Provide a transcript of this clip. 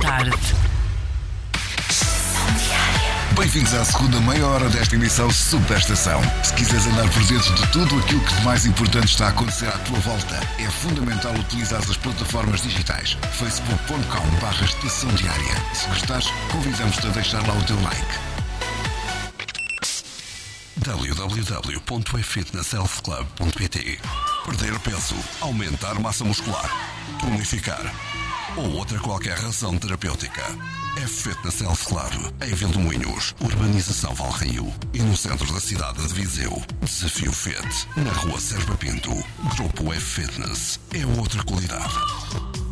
tarde. Bem-vindos à segunda meia hora desta emissão Superestação. Se quiseres andar por dentro de tudo aquilo que de mais importante está a acontecer à tua volta, é fundamental utilizar as plataformas digitais. facebook.com/Estação Diária. Se gostares, convidamos-te a deixar lá o teu like. www.efitnesshealthclub.pt. Perder peso, aumentar massa muscular, tonificar ou outra qualquer razão terapêutica. F-Fitness Health Club, em Vilmoinhos, Urbanização Valrio e no centro da cidade de Viseu. Desafio Fit, na rua Serpa Pinto. Grupo F-Fitness é outra qualidade.